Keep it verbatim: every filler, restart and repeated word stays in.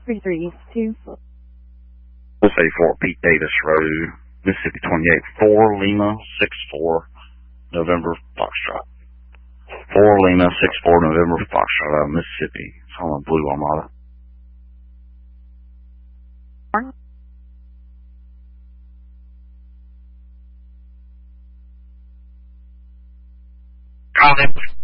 three three two. Let's say Fort Pete Davis Road, Mississippi twenty-eight, four Lima six four November Foxtrot. four Lima six four November Foxtrot out of Mississippi. It's on a Blue Armada. Got it.